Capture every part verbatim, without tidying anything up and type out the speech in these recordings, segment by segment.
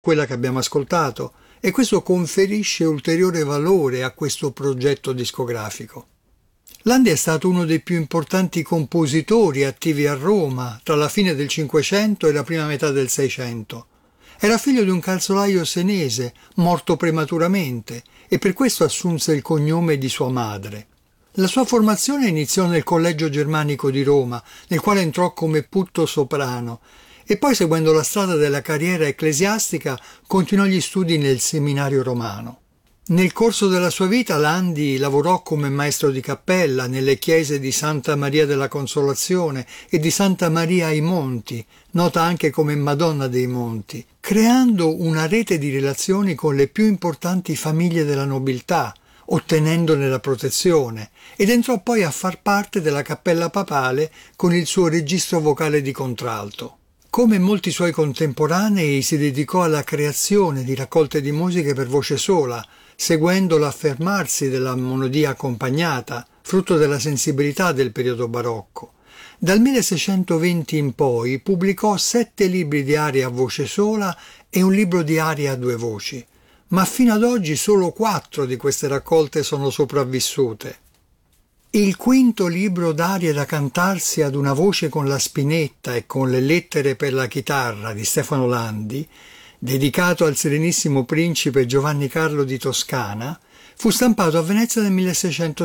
quella che abbiamo ascoltato, e questo conferisce ulteriore valore a questo progetto discografico. Landi è stato uno dei più importanti compositori attivi a Roma tra la fine del Cinquecento e la prima metà del Seicento. Era figlio di un calzolaio senese, morto prematuramente, e per questo assunse il cognome di sua madre. La sua formazione iniziò nel Collegio Germanico di Roma, nel quale entrò come putto soprano, e poi, seguendo la strada della carriera ecclesiastica, continuò gli studi nel seminario romano. Nel corso della sua vita Landi lavorò come maestro di cappella nelle chiese di Santa Maria della Consolazione e di Santa Maria ai Monti, nota anche come Madonna dei Monti, creando una rete di relazioni con le più importanti famiglie della nobiltà, ottenendone la protezione, ed entrò poi a far parte della cappella papale con il suo registro vocale di contralto. Come molti suoi contemporanei si dedicò alla creazione di raccolte di musiche per voce sola, seguendo l'affermarsi della monodia accompagnata, frutto della sensibilità del periodo barocco. Dal milleseicentoventi in poi pubblicò sette libri di arie a voce sola e un libro di arie a due voci, ma fino ad oggi solo quattro di queste raccolte sono sopravvissute. Il quinto libro d'arie da cantarsi ad una voce con la spinetta e con le lettere per la chitarra di Stefano Landi, dedicato al Serenissimo Principe Giovanni Carlo di Toscana, fu stampato a Venezia nel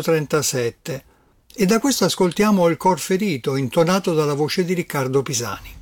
milleseicentotrentasette e da questo ascoltiamo Il cor ferito, intonato dalla voce di Riccardo Pisani.